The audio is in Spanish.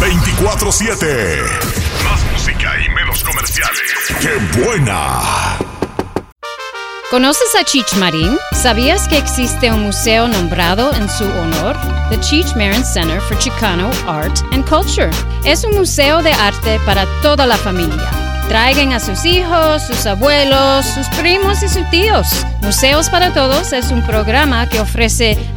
24/7. Más música y menos comerciales. ¡Qué buena! ¿Conoces a Cheech Marin? ¿Sabías que existe un museo nombrado en su honor? The Cheech Marin Center for Chicano Art and Culture. Es un museo de arte para toda la familia. Traigan a sus hijos, sus abuelos, sus primos y sus tíos. Museos para Todos es un programa que ofrece